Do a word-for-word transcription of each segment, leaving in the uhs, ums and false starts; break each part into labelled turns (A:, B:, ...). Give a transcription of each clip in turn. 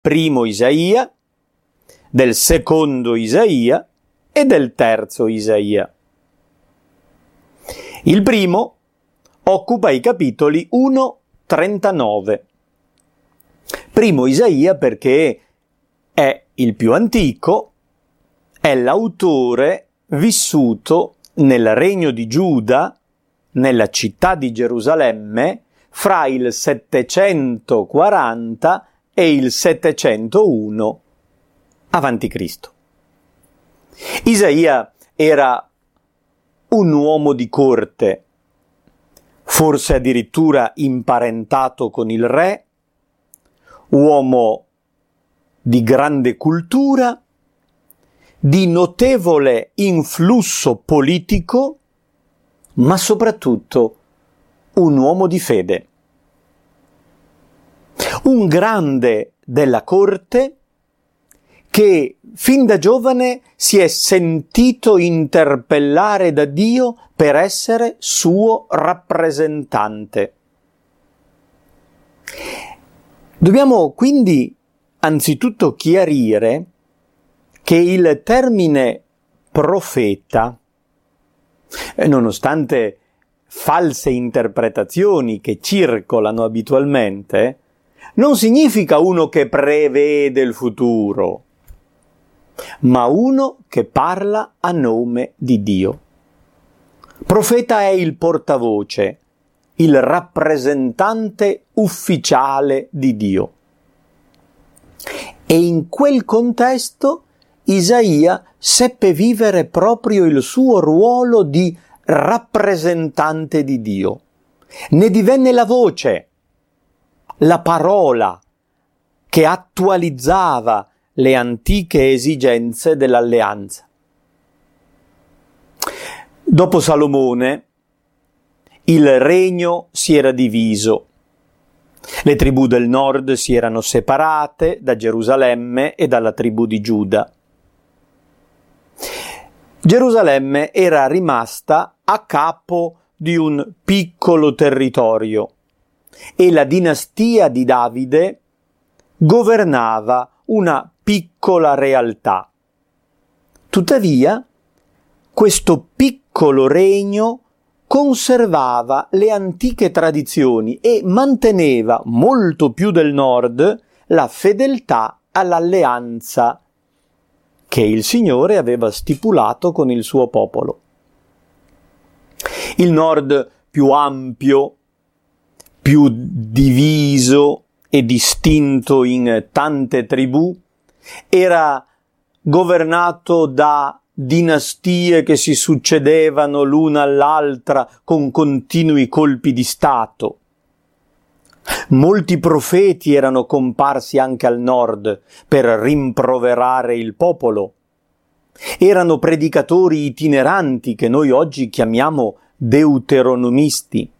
A: primo Isaia, del secondo Isaia e del terzo Isaia. Il primo occupa i capitoli uno trentanove. Primo Isaia perché è il più antico, è l'autore vissuto nel regno di Giuda, nella città di Gerusalemme, fra il settecentoquaranta e il settecentouno avanti Cristo. Isaia era un uomo di corte, forse addirittura imparentato con il re, uomo di grande cultura, di notevole influsso politico, ma soprattutto un uomo di fede. Un grande della corte che fin da giovane si è sentito interpellare da Dio per essere suo rappresentante. Dobbiamo quindi anzitutto chiarire che il termine profeta, nonostante false interpretazioni che circolano abitualmente, non significa uno che prevede il futuro, ma uno che parla a nome di Dio. Profeta è il portavoce, il rappresentante ufficiale di Dio. E in quel contesto Isaia seppe vivere proprio il suo ruolo di rappresentante di Dio. Ne divenne la voce, la parola che attualizzava le antiche esigenze dell'alleanza. Dopo Salomone, il regno si era diviso. Le tribù del nord si erano separate da Gerusalemme e dalla tribù di Giuda. Gerusalemme era rimasta a capo di un piccolo territorio e la dinastia di Davide governava una piccola realtà. Tuttavia, questo piccolo regno conservava le antiche tradizioni e manteneva molto più del nord la fedeltà all'alleanza che il Signore aveva stipulato con il suo popolo. Il nord più ampio, più diviso e distinto in tante tribù, era governato da dinastie che si succedevano l'una all'altra con continui colpi di stato. Molti profeti erano comparsi anche al nord per rimproverare il popolo. Erano predicatori itineranti che noi oggi chiamiamo deuteronomisti.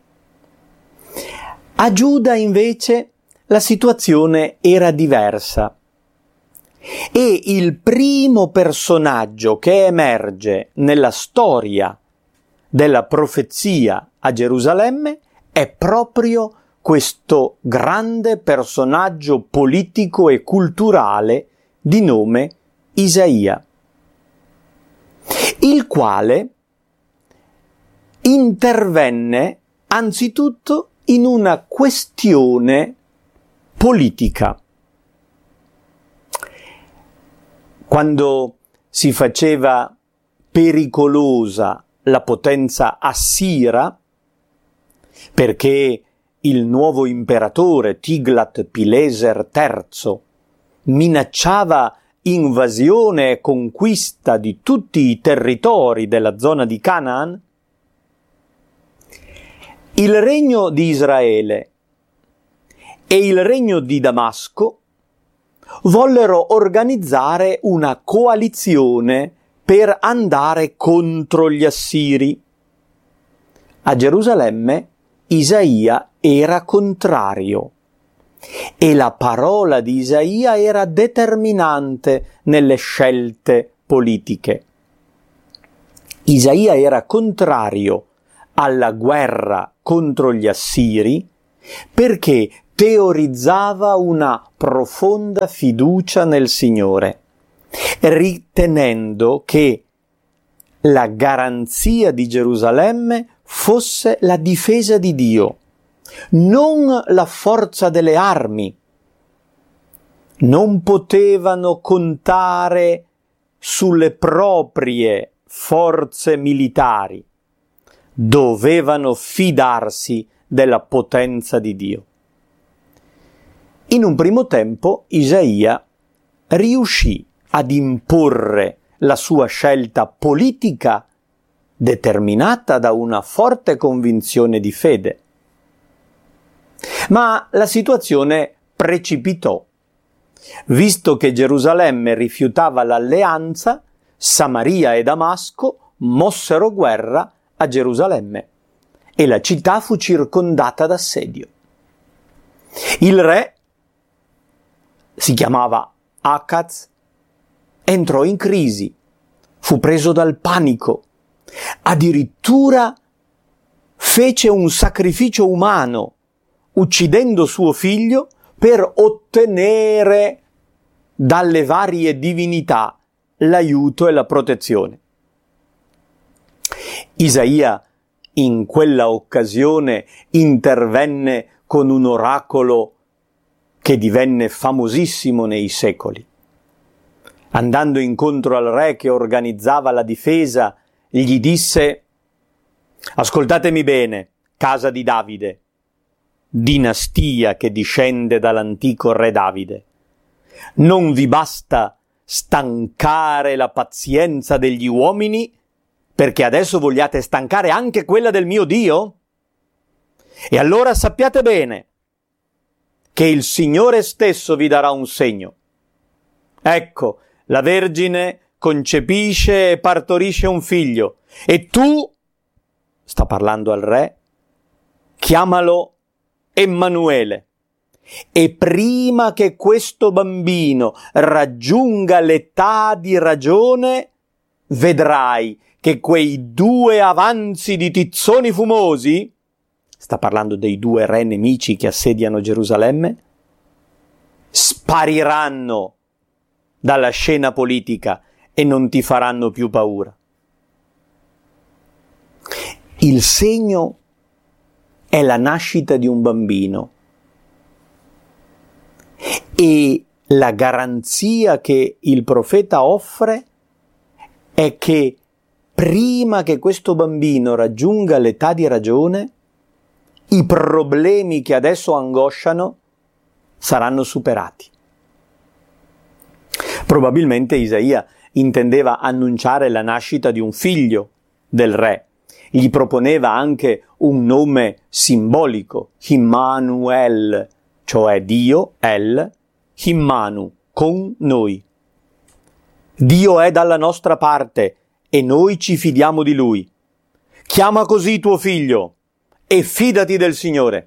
A: A Giuda invece la situazione era diversa. E il primo personaggio che emerge nella storia della profezia a Gerusalemme è proprio questo grande personaggio politico e culturale di nome Isaia, il quale intervenne anzitutto in una questione politica. Quando si faceva pericolosa la potenza assira, perché il nuovo imperatore Tiglat-Pileser terzo minacciava invasione e conquista di tutti i territori della zona di Canaan, il regno di Israele e il regno di Damasco vollero organizzare una coalizione per andare contro gli assiri. A Gerusalemme Isaia era contrario e la parola di Isaia era determinante nelle scelte politiche. Isaia era contrario alla guerra contro gli assiri perché teorizzava una profonda fiducia nel Signore, ritenendo che la garanzia di Gerusalemme fosse la difesa di Dio, non la forza delle armi. Non potevano contare sulle proprie forze militari, dovevano fidarsi della potenza di Dio. In un primo tempo Isaia riuscì ad imporre la sua scelta politica determinata da una forte convinzione di fede. Ma la situazione precipitò. Visto che Gerusalemme rifiutava l'alleanza, Samaria e Damasco mossero guerra a Gerusalemme e la città fu circondata d'assedio. Il re, si chiamava Acaz, entrò in crisi, fu preso dal panico, addirittura fece un sacrificio umano, uccidendo suo figlio per ottenere dalle varie divinità l'aiuto e la protezione. Isaia in quella occasione intervenne con un oracolo che divenne famosissimo nei secoli. Andando incontro al re che organizzava la difesa, gli disse: «Ascoltatemi bene, casa di Davide, dinastia che discende dall'antico re Davide. Non vi basta stancare la pazienza degli uomini perché adesso vogliate stancare anche quella del mio Dio? E allora sappiate bene che il Signore stesso vi darà un segno. Ecco, la Vergine concepisce e partorisce un figlio, e tu, sta parlando al re, chiamalo Emanuele, e prima che questo bambino raggiunga l'età di ragione, vedrai che quei due avanzi di tizzoni fumosi, sta parlando dei due re nemici che assediano Gerusalemme, spariranno dalla scena politica e non ti faranno più paura. Il segno è la nascita di un bambino e la garanzia che il profeta offre è che prima che questo bambino raggiunga l'età di ragione, i problemi che adesso angosciano saranno superati. Probabilmente Isaia intendeva annunciare la nascita di un figlio del re. Gli proponeva anche un nome simbolico, Immanuel, cioè Dio, El, Immanu, con noi. Dio è dalla nostra parte e noi ci fidiamo di Lui. Chiama così tuo figlio e fidati del Signore.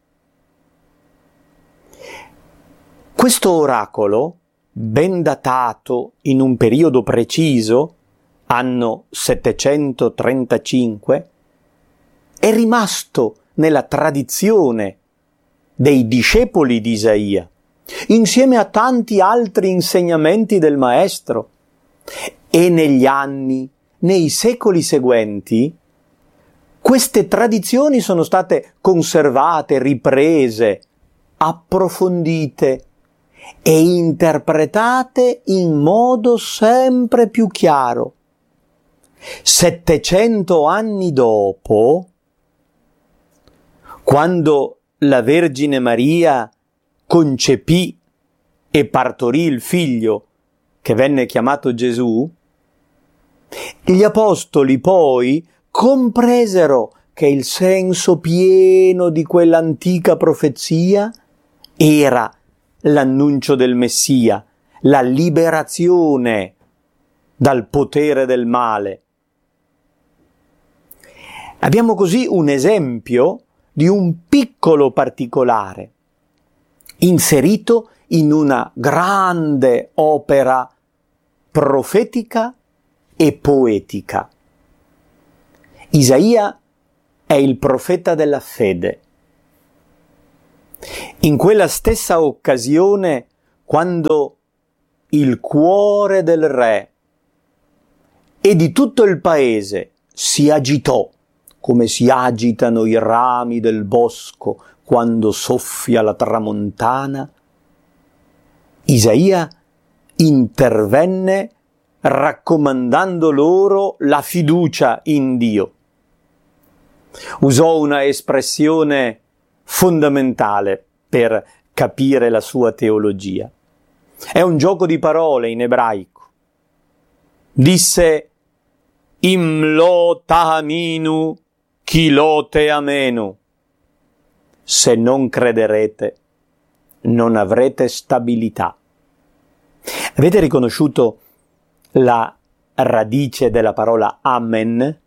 A: Questo oracolo, ben datato in un periodo preciso, anno settecentotrentacinque, è rimasto nella tradizione dei discepoli di Isaia, insieme a tanti altri insegnamenti del Maestro, e negli anni, nei secoli seguenti, queste tradizioni sono state conservate, riprese, approfondite e interpretate in modo sempre più chiaro. Settecento anni dopo, quando la Vergine Maria concepì e partorì il figlio che venne chiamato Gesù, gli apostoli poi compresero che il senso pieno di quell'antica profezia era l'annuncio del Messia, la liberazione dal potere del male. Abbiamo così un esempio di un piccolo particolare inserito in una grande opera profetica e poetica. Isaia è il profeta della fede. In quella stessa occasione, quando il cuore del re e di tutto il paese si agitò, come si agitano i rami del bosco quando soffia la tramontana, Isaia intervenne raccomandando loro la fiducia in Dio. Usò una espressione fondamentale per capire la sua teologia. È un gioco di parole in ebraico. Disse Im lo tahaminu chi lo te amenu. Se non crederete, non avrete stabilità. Avete riconosciuto la radice della parola amen?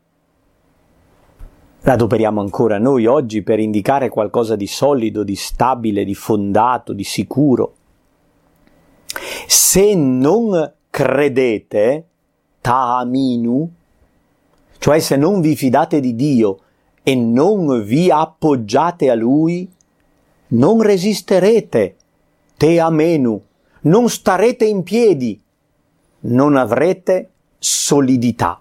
A: La adoperiamo ancora noi oggi per indicare qualcosa di solido, di stabile, di fondato, di sicuro. Se non credete, ta'aminu, cioè se non vi fidate di Dio e non vi appoggiate a Lui, non resisterete, te amenu, non starete in piedi, non avrete solidità.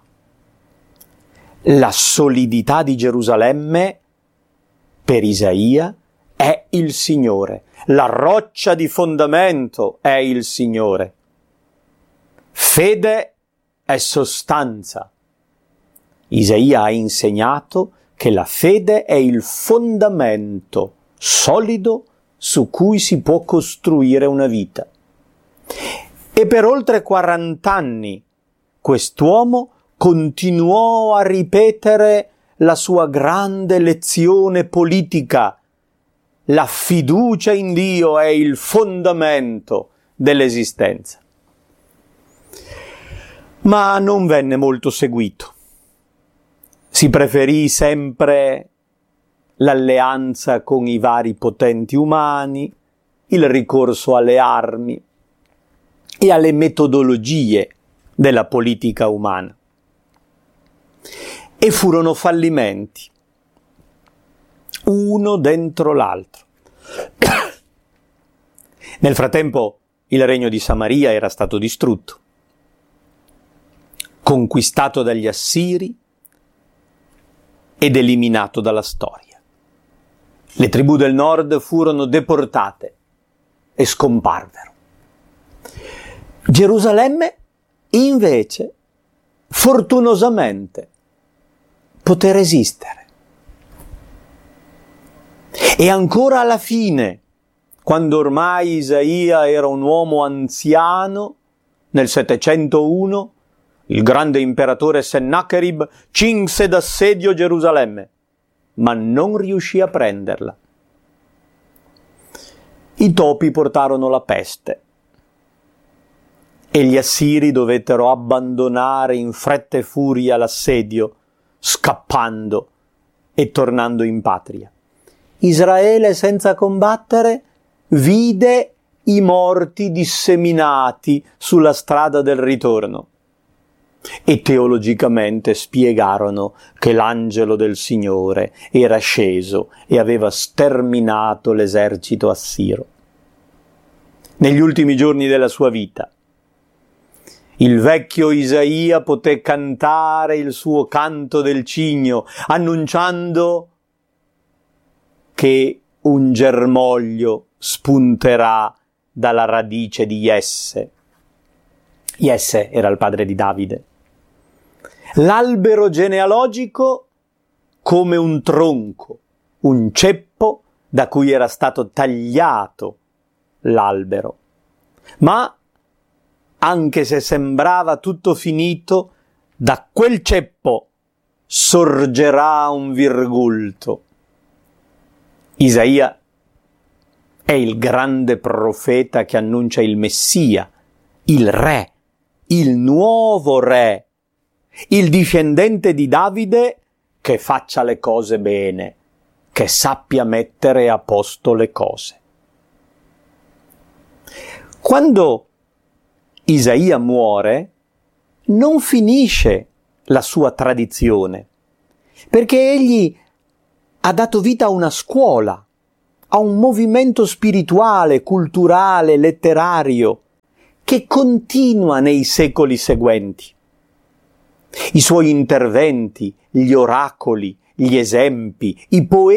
A: La solidità di Gerusalemme, per Isaia, è il Signore. La roccia di fondamento è il Signore. Fede è sostanza. Isaia ha insegnato che la fede è il fondamento solido su cui si può costruire una vita. E per oltre quarant'anni quest'uomo continuò a ripetere la sua grande lezione politica. La fiducia in Dio è il fondamento dell'esistenza. Ma non venne molto seguito. Si preferì sempre l'alleanza con i vari potenti umani, il ricorso alle armi e alle metodologie della politica umana. E furono fallimenti, uno dentro l'altro. Nel frattempo il regno di Samaria era stato distrutto, conquistato dagli Assiri ed eliminato dalla storia. Le tribù del nord furono deportate e scomparvero. Gerusalemme, invece, fortunosamente, poté resistere. E ancora alla fine, quando ormai Isaia era un uomo anziano, nel settecentouno, il grande imperatore Sennacherib cinse d'assedio Gerusalemme, ma non riuscì a prenderla. I topi portarono la peste e gli assiri dovettero abbandonare in fretta e furia l'assedio, scappando e tornando in patria. Israele, senza combattere, vide i morti disseminati sulla strada del ritorno e teologicamente spiegarono che l'angelo del Signore era sceso e aveva sterminato l'esercito assiro. Negli ultimi giorni della sua vita, il vecchio Isaia poté cantare il suo canto del cigno, annunciando che un germoglio spunterà dalla radice di Jesse. Jesse era il padre di Davide. L'albero genealogico come un tronco, un ceppo da cui era stato tagliato l'albero. Ma anche se sembrava tutto finito, da quel ceppo sorgerà un virgulto. Isaia è il grande profeta che annuncia il Messia, il re, il nuovo re, il discendente di Davide che faccia le cose bene, che sappia mettere a posto le cose. Quando Isaia muore, non finisce la sua tradizione, perché egli ha dato vita a una scuola, a un movimento spirituale, culturale, letterario, che continua nei secoli seguenti. I suoi interventi, gli oracoli, gli esempi, i poeti